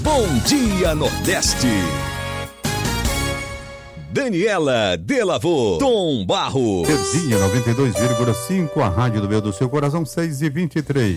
Bom Dia Nordeste. Daniela Delavô, Tom Barros. Verdinha 92,5, a rádio do meio do seu coração, 6h23.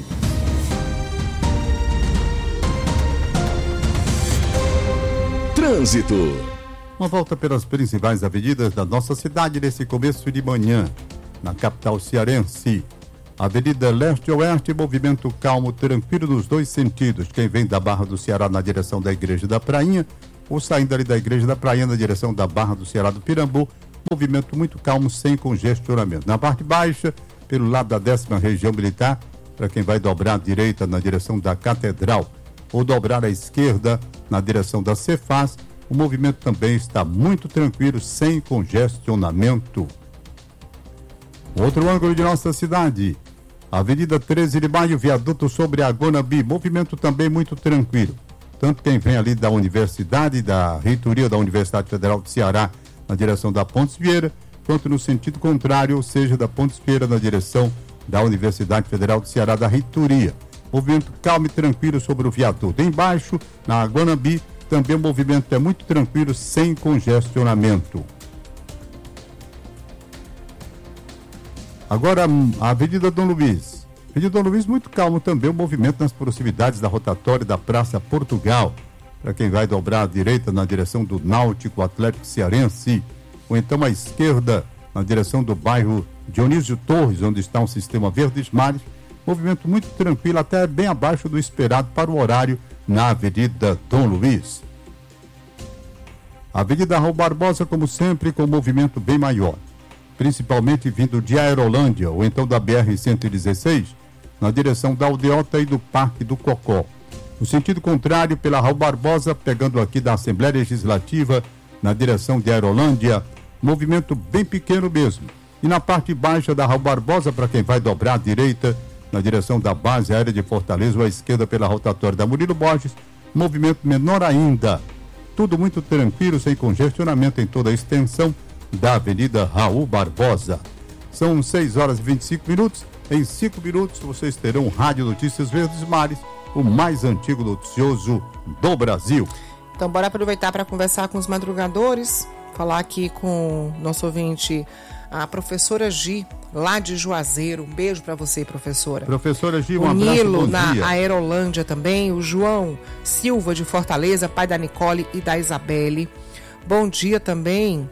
Trânsito. Uma volta pelas principais avenidas da nossa cidade nesse começo de manhã, na capital cearense. Avenida Leste-Oeste, movimento calmo, tranquilo nos dois sentidos. Quem vem da Barra do Ceará na direção da Igreja da Prainha, ou saindo ali da Igreja da Prainha na direção da Barra do Ceará do Pirambu, movimento muito calmo, sem congestionamento. Na parte baixa, pelo lado da 10ª Região Militar, para quem vai dobrar à direita na direção da Catedral, ou dobrar à esquerda na direção da Cefaz, o movimento também está muito tranquilo, sem congestionamento. Outro ângulo de nossa cidade, Avenida 13 de Maio, viaduto sobre a Guanambi, movimento também muito tranquilo. Tanto quem vem ali da Universidade, da reitoria da Universidade Federal do Ceará, na direção da Pontes Vieira, quanto no sentido contrário, ou seja, da Pontes Vieira na direção da Universidade Federal do Ceará, da reitoria. Movimento calmo e tranquilo sobre o viaduto. Embaixo, na Guanambi, também o movimento é muito tranquilo, sem congestionamento. Agora, a Avenida Dom Luiz. Avenida Dom Luiz, muito calmo também, o movimento nas proximidades da rotatória da Praça Portugal. Para quem vai dobrar à direita na direção do Náutico Atlético Cearense, ou então à esquerda na direção do bairro Dionísio Torres, onde está um sistema Verdes Mares, movimento muito tranquilo, até bem abaixo do esperado para o horário na Avenida Dom Luiz. A Avenida Raul Barbosa, como sempre, com movimento bem maior, principalmente vindo de Aerolândia ou então da BR-116, na direção da Aldeota e do Parque do Cocó. No sentido contrário, pela Raul Barbosa, pegando aqui da Assembleia Legislativa, na direção de Aerolândia, movimento bem pequeno mesmo. E na parte baixa da Raul Barbosa, para quem vai dobrar à direita, na direção da Base Aérea de Fortaleza, ou à esquerda pela rotatória da Murilo Borges, movimento menor ainda. Tudo muito tranquilo, sem congestionamento em toda a extensão da Avenida Raul Barbosa. São 6h25. Em 5 minutos vocês terão Rádio Notícias Verdes Mares, o mais antigo noticioso do Brasil. Então bora aproveitar para conversar com os madrugadores, falar aqui com nosso ouvinte, a professora Gi, lá de Juazeiro. Um beijo para você, professora. Professora Gi, um abraço, Nilo, bom na dia. Aerolândia também, o João Silva de Fortaleza, pai da Nicole e da Isabelle. Bom dia também.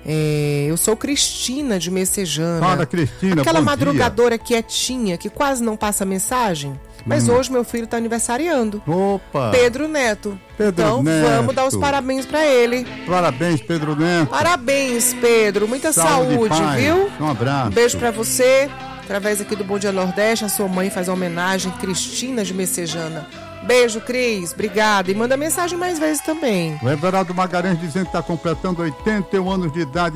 Eu sou Cristina de Messejana. Fala, Cristina, aquela bom madrugadora dia. quietinha, que quase não passa mensagem. Mas hoje meu filho está aniversariando. Opa! Pedro Neto. Então vamos dar os parabéns para ele. Parabéns, Pedro Neto. Parabéns, Pedro. Muita saúde, viu? Um abraço. Um beijo para você. Através aqui do Bom Dia Nordeste, a sua mãe faz uma homenagem, Cristina de Messejana. Beijo, Cris. Obrigada. E manda mensagem mais vezes também. O Everaldo Magalhães dizendo que está completando 81 anos de idade.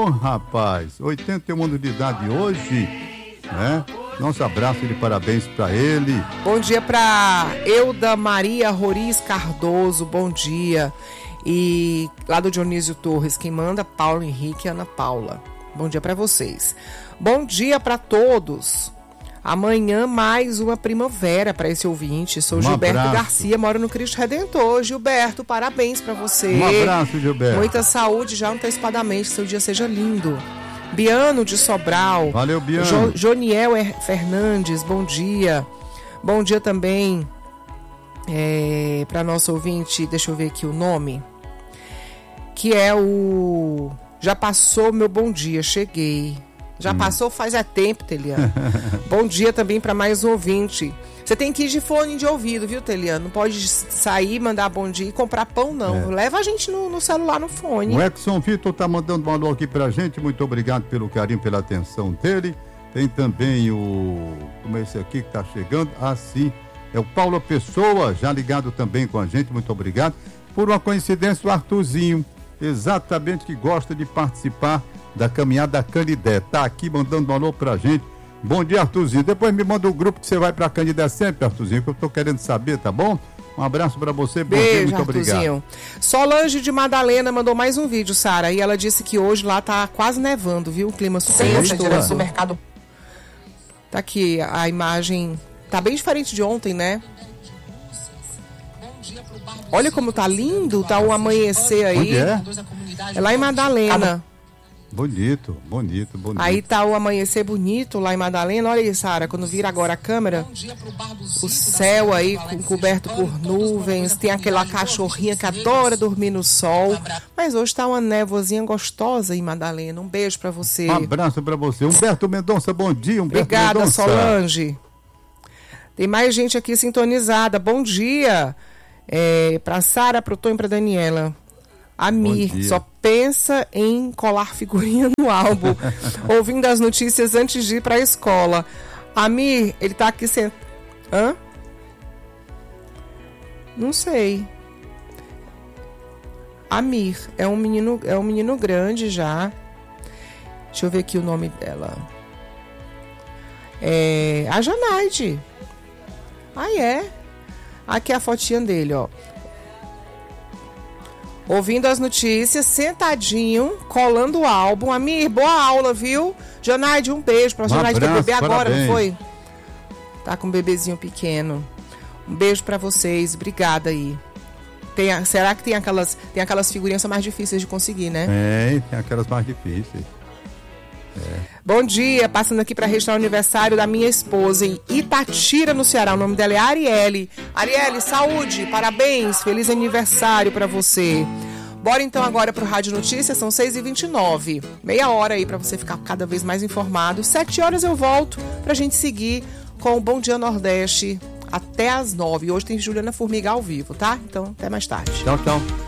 Rapaz, 81 anos de idade hoje, né? Nosso abraço de parabéns para ele. Bom dia para Euda Maria Roriz Cardoso. Bom dia. E lá do Dionísio Torres, quem manda, Paulo Henrique e Ana Paula. Bom dia para vocês. Bom dia para todos. Amanhã mais uma primavera para esse ouvinte. Sou Gilberto Garcia, moro no Cristo Redentor. Gilberto, parabéns para você. Um abraço, Gilberto. Muita saúde já antecipadamente, seu dia seja lindo. Biano de Sobral. Valeu, Biano. Joniel Fernandes, bom dia. Bom dia também para nosso ouvinte, deixa eu ver aqui o nome, que é o... Já passou meu bom dia, cheguei. Já passou faz tempo, Teliano. Bom dia também para mais um ouvinte. Você tem que ir de fone de ouvido, viu, Teliano? Não pode sair, mandar bom dia e comprar pão, não. Leva a gente no celular, no fone. O Edson Vitor tá mandando um alô aqui pra gente. Muito obrigado pelo carinho, pela atenção dele. Tem também o... Como é esse aqui que tá chegando? Ah, sim. É o Paulo Pessoa, já ligado também com a gente. Muito obrigado. Por uma coincidência, o Arthurzinho, exatamente, que gosta de participar da caminhada Canidé. Tá aqui mandando um alô pra gente. Bom dia, Arthurzinho. Depois me manda o grupo que você vai pra Canidé sempre, Arthurzinho, que eu tô querendo saber, tá bom? Um abraço pra você. Bom dia, muito Arthurzinho. obrigado. Solange de Madalena mandou mais um vídeo, Sara, e ela disse que hoje lá tá quase nevando, viu? O clima super gostoso. Do mercado. Tá aqui a imagem. Tá bem diferente de ontem, né? Olha como tá lindo, tá o amanhecer aí. Onde é? É lá em Madalena. Bonito, bonito, bonito. Aí tá o amanhecer bonito lá em Madalena. Olha aí, Sara, quando vira agora a câmera, o céu aí coberto por nuvens, tem aquela cachorrinha que adora dormir no sol. Mas hoje tá uma névoazinha gostosa em Madalena. Um beijo pra você. Um abraço pra você. Humberto Mendonça, bom dia, Humberto Obrigada, Mendonça. Solange. Tem mais gente aqui sintonizada. Bom dia. Pra Sara, pro Tom e pra Daniela. Amir, só pensa em colar figurinha no álbum, ouvindo as notícias antes de ir para a escola. Amir, ele tá aqui sentado. Hã? Não sei. Amir, é um menino grande já. Deixa eu ver aqui o nome dela. É a Janaide. Aqui é a fotinha dele, ó. Ouvindo as notícias, sentadinho, colando o álbum. Amir, boa aula, viu? Janaide, um beijo pra Janaide. Vai beber agora, não foi? Tá com um bebezinho pequeno. Um beijo pra vocês, obrigada aí. Será que tem aquelas figurinhas mais difíceis de conseguir, né? Tem aquelas mais difíceis. Bom dia, passando aqui para registrar o aniversário da minha esposa em Itatira, no Ceará. O nome dela é Arielle. Arielle, saúde, parabéns, feliz aniversário para você. Bora então agora pro Rádio Notícias, são 6h29. Meia hora aí para você ficar cada vez mais informado. 7 horas eu volto pra gente seguir com o Bom Dia Nordeste até às 9. Hoje tem Juliana Formiga ao vivo, tá? Então, até mais tarde. Tchau, tchau.